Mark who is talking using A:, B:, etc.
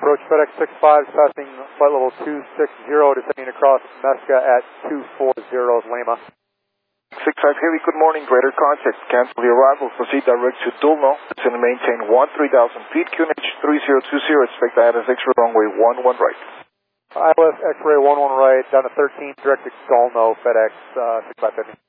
A: approach FedEx 65, passing flight level 260, descending across Mesca at 240 Lima.
B: 65 Heavy, good morning, radar contact, cancel the arrival, proceed direct to Dulno, descend and maintain 13,000 feet, QNH 3020, expect ILS X-ray runway 11 right.
A: ILS X-ray 11 right, down to 13, direct to Dulno, FedEx 6550.